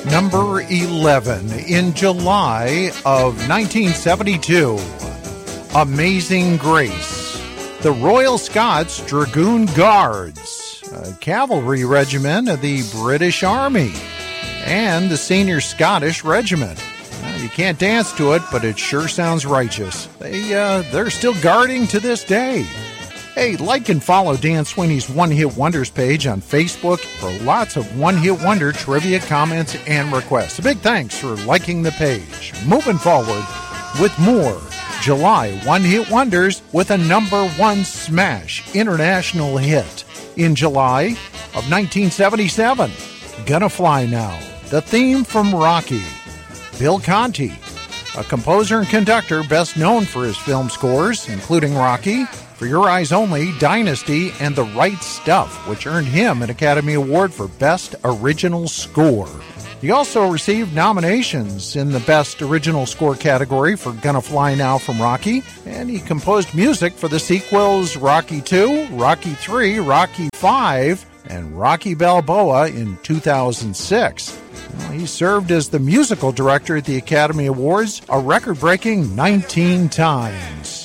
Number 11 in July of 1972, Amazing Grace. The Royal Scots Dragoon Guards, a cavalry regiment of the British Army, and the Senior Scottish Regiment. You can't dance to it, but it sure sounds righteous. They're still guarding to this day. Hey, like and follow Dan Sweeney's One Hit Wonders page on Facebook for lots of One Hit Wonder trivia, comments, and requests. A big thanks for liking the page. Moving forward with more July One Hit Wonders with a number one smash international hit in July of 1977. Gonna Fly Now, the theme from Rocky. Bill Conti, a composer and conductor best known for his film scores, including Rocky, For Your Eyes Only, Dynasty, and The Right Stuff, which earned him an Academy Award for Best Original Score. He also received nominations in the Best Original Score category for Gonna Fly Now from Rocky, and he composed music for the sequels Rocky II, Rocky III, Rocky V, and Rocky Balboa in 2006. He served as the musical director at the Academy Awards a record-breaking 19 times.